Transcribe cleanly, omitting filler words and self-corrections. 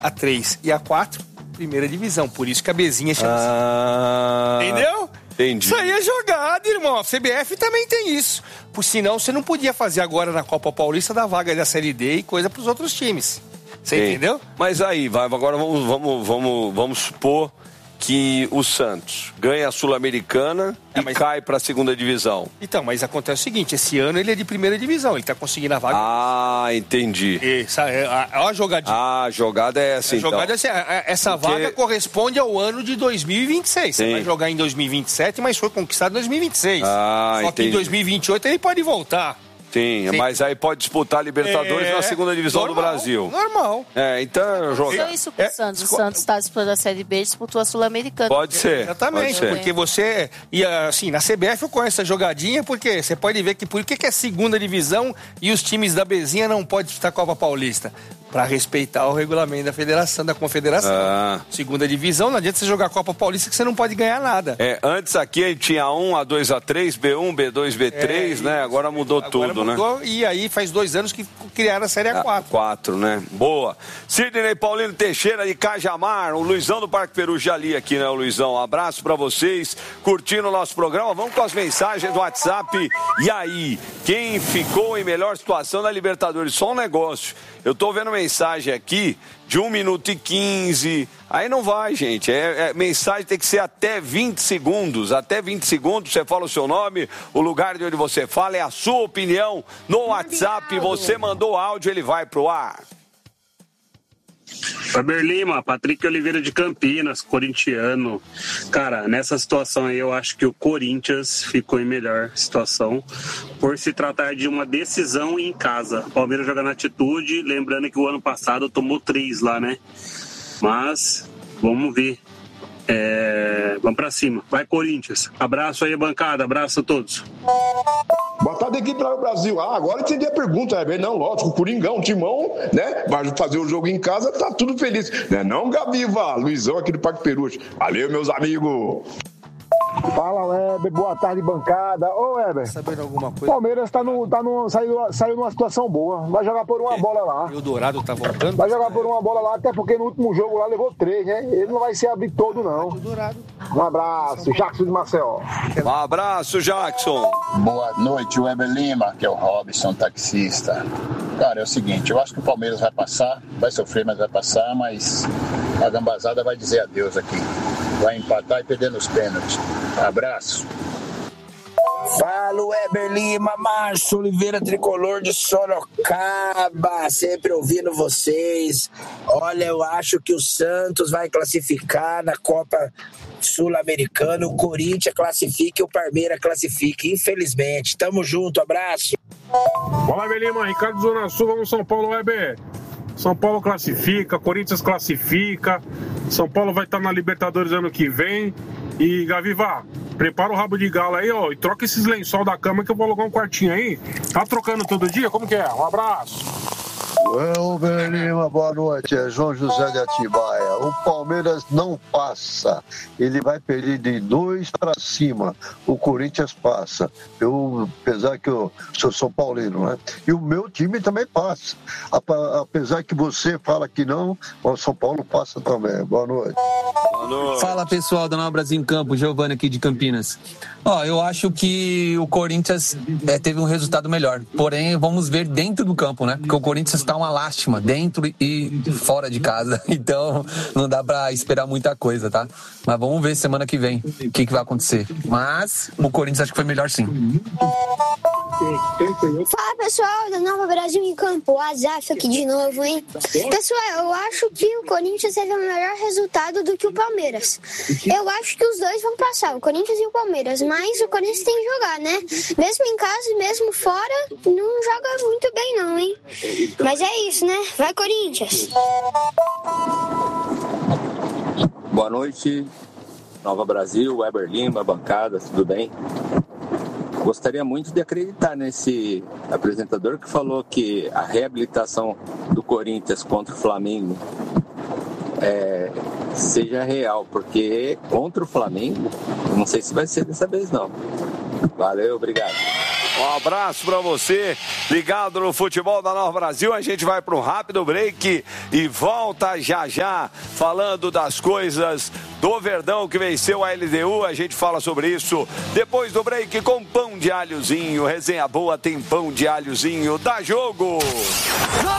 a 3 e a 4, primeira divisão. Por isso que a Bzinha chama assim. Entendeu? Entendi. Isso aí é jogada, irmão. A CBF também tem isso. Por senão, você não podia fazer agora na Copa Paulista da vaga da Série D e coisa pros outros times. Você entendeu? Mas aí, agora vamos supor que o Santos ganha a Sul-Americana e cai para a segunda divisão. Então, mas acontece o seguinte, esse ano ele é de primeira divisão, ele tá conseguindo a vaga. Ah, entendi. Olha a jogadinha. A jogada é assim, essa vaga corresponde ao ano de 2026. Você vai jogar em 2027, mas foi conquistado em 2026. Só que em 2028 ele pode voltar. Sim, mas aí pode disputar Libertadores na segunda divisão do Brasil. Normal. Então jogar. Isso com o Santos. O Santos está disputando a Série B e disputou a Sul-Americana. Pode ser. Exatamente, porque você... E assim, na CBF eu conheço essa jogadinha, porque você pode ver que por que é segunda divisão e os times da Bzinha não podem disputar a Copa Paulista? Para respeitar o regulamento da federação, da confederação. Segunda divisão, não adianta você jogar a Copa Paulista que você não pode ganhar nada. Antes aqui a gente tinha A1, A2, A3, B1, B2, B3, né? Agora mudou tudo, né? E aí faz 2 anos que criaram a Série A4. 4, né? Boa. Sidney Paulino Teixeira de Cajamar, o Luizão do Parque Perugia ali aqui, né, o Luizão? Um abraço pra vocês, curtindo o nosso programa. Vamos com as mensagens do WhatsApp. E aí, quem ficou em melhor situação na Libertadores? Só um negócio. Eu tô vendo mensagem aqui de 1 minuto e 15. Aí não vai, gente. Mensagem tem que ser até 20 segundos. Até 20 segundos, você fala o seu nome, o lugar de onde você fala, é a sua opinião no WhatsApp. Você mandou áudio, ele vai pro ar. Weber Lima, Patrick Oliveira de Campinas, corintiano. Cara, nessa situação aí eu acho que o Corinthians ficou em melhor situação por se tratar de uma decisão em casa. Palmeiras joga na Atitude, lembrando que o ano passado tomou 3 lá, né? Mas, vamos ver. Vamos pra cima. Vai, Corinthians. Abraço aí, bancada. Abraço a todos. Boa tarde, equipe do Brasil. Agora entendi a pergunta, Não, lógico, o Coringão, o Timão, né? Vai fazer o jogo em casa, tá tudo feliz. Não, Gabiva, Luizão aqui do Parque Peruche. Valeu, meus amigos. Fala, Weber, boa tarde, bancada. Ô, Weber, sabendo alguma coisa? Palmeiras saiu numa situação boa. Vai jogar por uma bola lá. E o Dourado tá voltando? Vai jogar por uma bola lá, até porque no último jogo lá levou 3, né? Ele não vai se abrir todo, não. Um abraço, Jackson de Maceió. Um abraço, Jackson. Boa noite, Weber Lima, que é o Robson, taxista. Cara, é o seguinte, eu acho que o Palmeiras vai passar, vai sofrer, mas vai passar, mas a gambazada vai dizer adeus aqui. Vai empatar e perder nos pênaltis. Abraço. Fala, Weber Lima, Márcio Oliveira, tricolor de Sorocaba, sempre ouvindo vocês. Olha, eu acho que o Santos vai classificar na Copa Sul-Americana, o Corinthians classifica e o Palmeiras classifica, infelizmente. Tamo junto, abraço. Fala, Weber Lima, Ricardo Zona Sul, vamos São Paulo, Weber. São Paulo classifica, Corinthians classifica, São Paulo vai estar na Libertadores ano que vem. E, Gaviva, prepara o rabo de galo aí, ó, e troca esses lençol da cama que eu vou alugar um quartinho aí. Tá trocando todo dia? Como que é? Um abraço. Weber Lima, boa noite, é João José de Atibaia. O Palmeiras não passa, ele vai perder de 2 para cima, o Corinthians passa. Apesar que eu sou São Paulino, né? E o meu time também passa. Apesar que você fala que não, o São Paulo passa também. Boa noite. Boa noite. Fala, pessoal da Nova Brasil em Campo, Giovanni aqui de Campinas. Eu acho que o Corinthians teve um resultado melhor, porém vamos ver dentro do campo, né? Porque o Corinthians tá uma lástima dentro e fora de casa, então não dá pra esperar muita coisa, tá? Mas vamos ver semana que vem o que vai acontecer. Mas o Corinthians acho que foi melhor sim. Fala, pessoal da Nova Brasil em Campo, Azaf aqui de novo, hein? Pessoal, eu acho que o Corinthians teve um melhor resultado do que o Palmeiras. Eu acho que os dois vão passar, o Corinthians e o Palmeiras, mas o Corinthians tem que jogar, né? Mesmo em casa e mesmo fora, não joga muito bem não, hein? Mas é isso, né? Vai, Corinthians! Boa noite, Nova Brasil, Weber Lima, bancada, tudo bem? Gostaria muito de acreditar nesse apresentador que falou que a reabilitação do Corinthians contra o Flamengo seja real, porque contra o Flamengo, não sei se vai ser dessa vez não. Valeu, obrigado. Um abraço para você, ligado no Futebol da Nova Brasil. A gente vai para um rápido break e volta já falando das coisas do Verdão que venceu a LDU. A gente fala sobre isso depois do break com pão de alhozinho. Resenha boa tem pão de alhozinho. Dá jogo!